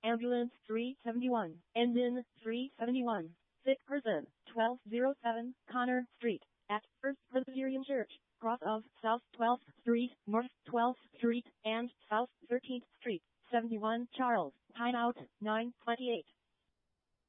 Ambulance 371. Engine 371. Sick person 1207 Connor Street at First Presbyterian Church, cross of South 12th Street, North 12th Street, and South 13th Street. 71 Charles, timeout 9:28.